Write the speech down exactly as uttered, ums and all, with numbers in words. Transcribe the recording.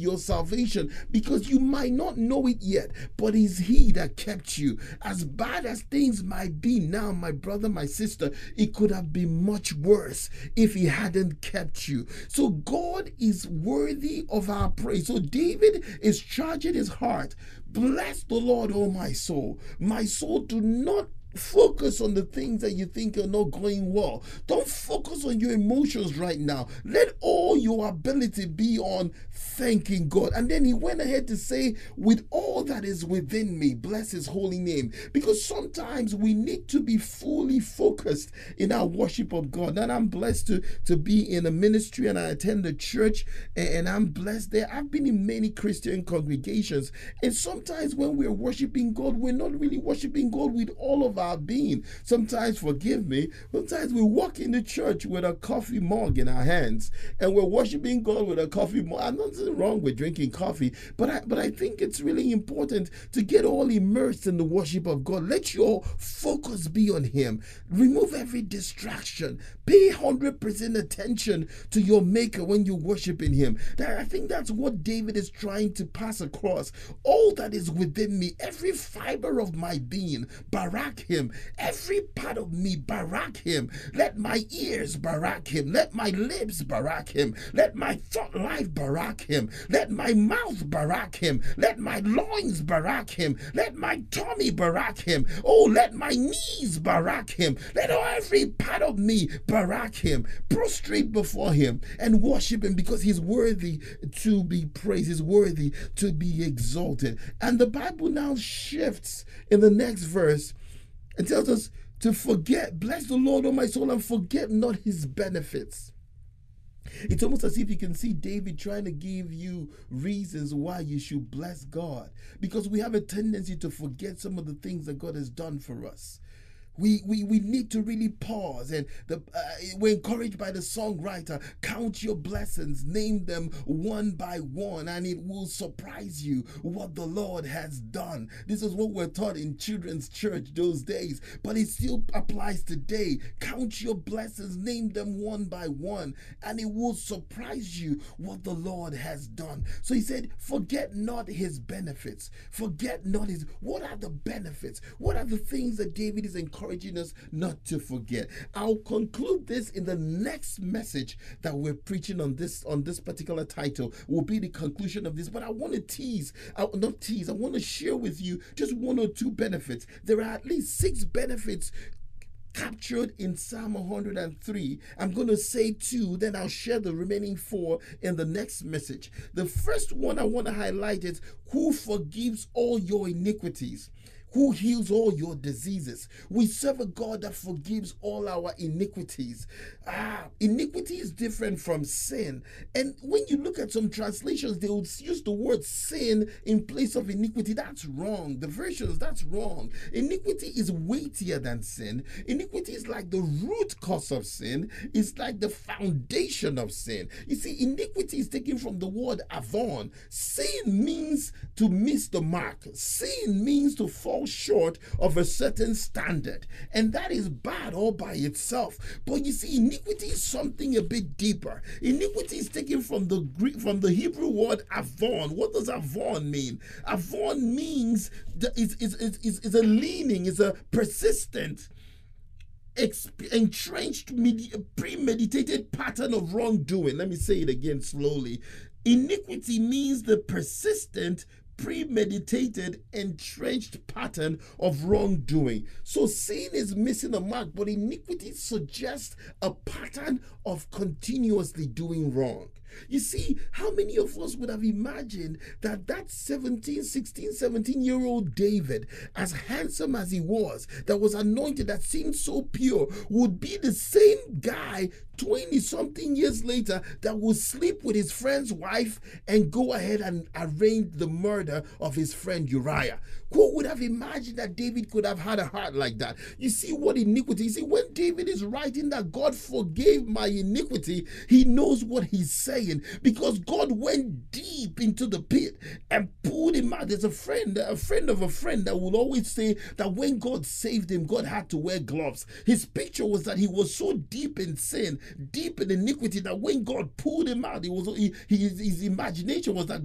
your salvation, because you might not know it yet, but it's He that kept you. As bad as things might be now, my brother, my sister, it could have been much worse if He hadn't kept you. So God is worthy of our praise. So David is charging his heart. Bless the Lord, oh my soul. My soul, do not focus on the things that you think are not going well. Don't focus on your emotions right now. Let all your ability be on thanking God. And then he went ahead to say, with all that is within me, bless His holy name. Because sometimes we need to be fully focused in our worship of God. And I'm blessed to, to be in a ministry, and I attend a church, and, and I'm blessed there. I've been in many Christian congregations, and sometimes when we're worshiping God, we're not really worshiping God with all of our being. Sometimes, forgive me, sometimes we walk in the church with a coffee mug in our hands, and we're worshiping God with a coffee mug. I'm not nothing wrong with drinking coffee, but I, but I think it's really important to get all immersed in the worship of God. Let your focus be on Him. Remove every distraction. Pay one hundred percent attention to your Maker when you're worshiping Him. That, I think that's what David is trying to pass across. All that is within me, every fiber of my being, barak Him. Every part of me, barak Him. Let my ears barak Him. Let my lips barak Him. Let my thought life barak Him. Let my mouth barak Him. Let my loins barak Him. Let my tummy barak Him. Oh, let my knees barak Him. Let every part of me barak Him. Prostrate before Him and worship Him, because He's worthy to be praised. He's worthy to be exalted. And the Bible now shifts in the next verse and tells us to forget, bless the Lord, O my soul, and forget not His benefits. It's almost as if you can see David trying to give you reasons why you should bless God, because we have a tendency to forget some of the things that God has done for us. We, we we need to really pause, and the, uh, we're encouraged by the songwriter, count your blessings, name them one by one, and it will surprise you what the Lord has done. This is what we're taught in children's church those days, but it still applies today. Count your blessings, name them one by one, and it will surprise you what the Lord has done. So he said, forget not His benefits. Forget not His, what are the benefits? What are the things that David is encouraging us not to forget? I'll conclude this in the next message that we're preaching on this on this particular title. Will be the conclusion of this, but I want to tease, uh, not tease, I want to share with you just one or two benefits. There are at least six benefits captured in Psalm one hundred three. I'm going to say two, then I'll share the remaining four in the next message. The first one I want to highlight is who forgives all your iniquities, who heals all your diseases. We serve a God that forgives all our iniquities. Ah, iniquity is different from sin. And when you look at some translations, they will use the word sin in place of iniquity. That's wrong. The versions, that's wrong. Iniquity is weightier than sin. Iniquity is like the root cause of sin. It's like the foundation of sin. You see, iniquity is taken from the word avon. Sin means to miss the mark. Sin means to fall short of a certain standard, and that is bad all by itself. But you see, iniquity is something a bit deeper. Iniquity is taken from the Greek, from the Hebrew word avon. What does avon mean? Avon means it's, it's, it's, it's a leaning, it's a persistent, entrenched, premeditated pattern of wrongdoing. Let me say it again slowly. Iniquity means the persistent, premeditated, entrenched pattern of wrongdoing. So sin is missing the mark, but iniquity suggests a pattern of continuously doing wrong. You see, how many of us would have imagined that that seventeen, sixteen, seventeen year old David, as handsome as he was, that was anointed, that seemed so pure, would be the same guy twenty something years later that would sleep with his friend's wife and go ahead and arrange the murder of his friend Uriah? Who would have imagined that David could have had a heart like that? You see what iniquity, you see, when David is writing that God forgave my iniquity, he knows what he's saying, because God went deep into the pit and pulled him out. There's a friend, a friend of a friend that will always say that when God saved him, God had to wear gloves. His picture was that he was so deep in sin, deep in iniquity, that when God pulled him out, he was he, his, his imagination was that